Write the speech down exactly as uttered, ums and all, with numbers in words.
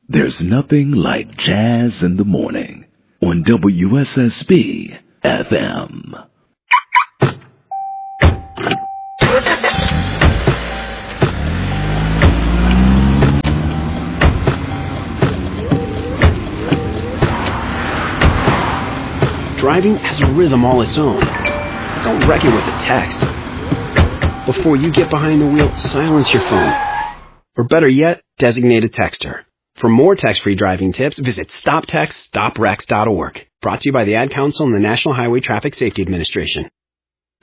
There's nothing like jazz in the morning on W S S B F M. Driving has a rhythm all its own. Don't wreck it with a text. Before you get behind the wheel, silence your phone. Or better yet, designate a texter. For more text-free driving tips, visit stop text stop wrecks dot org. Brought to you by the Ad Council and the National Highway Traffic Safety Administration.